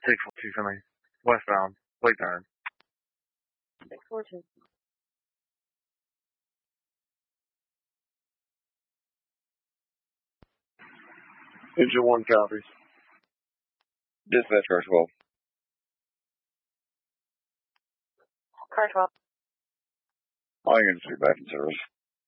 642 for me. Westbound. Late turn. 642. Engine 1 copies. Dispatch car 12. Car 12. All units be back in service.